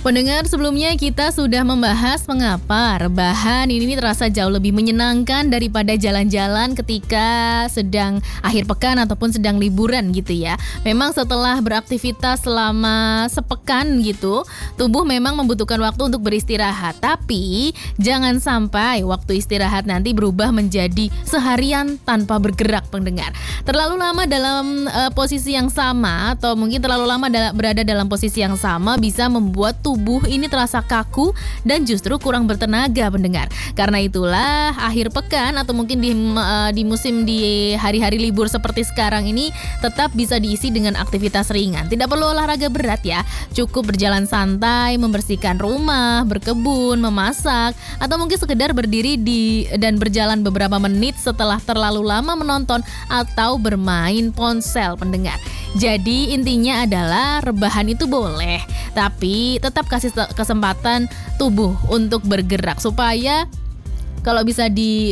Pendengar, sebelumnya kita sudah membahas mengapa rebahan ini terasa jauh lebih menyenangkan daripada jalan-jalan ketika sedang akhir pekan ataupun sedang liburan gitu ya. Memang setelah beraktivitas selama sepekan gitu, tubuh memang membutuhkan waktu untuk beristirahat. Tapi jangan sampai waktu istirahat nanti berubah menjadi seharian tanpa bergerak, pendengar. Terlalu lama dalam posisi yang sama atau mungkin terlalu lama berada dalam posisi yang sama bisa membuat tubuh ini terasa kaku dan justru kurang bertenaga, pendengar. Karena itulah akhir pekan atau mungkin di hari-hari libur seperti sekarang ini tetap bisa diisi dengan aktivitas ringan. Tidak perlu olahraga berat ya. Cukup berjalan santai, membersihkan rumah, berkebun, memasak, atau mungkin sekedar berdiri dan berjalan beberapa menit setelah terlalu lama menonton atau bermain ponsel, pendengar. Jadi intinya adalah rebahan itu boleh, tapi tetap kasih kesempatan tubuh untuk bergerak supaya kalau bisa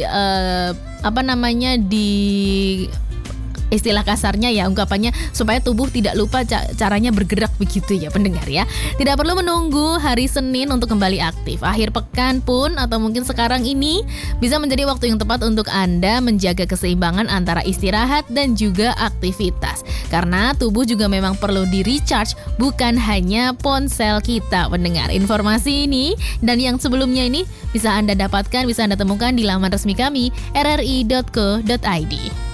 istilah kasarnya ya, ungkapannya supaya tubuh tidak lupa caranya bergerak begitu ya, pendengar ya. Tidak perlu menunggu hari Senin untuk kembali aktif. Akhir pekan pun atau mungkin sekarang ini bisa menjadi waktu yang tepat untuk Anda menjaga keseimbangan antara istirahat dan juga aktivitas. Karena tubuh juga memang perlu di-recharge, bukan hanya ponsel kita, pendengar. Informasi ini dan yang sebelumnya ini bisa Anda dapatkan, bisa Anda temukan di laman resmi kami rri.co.id.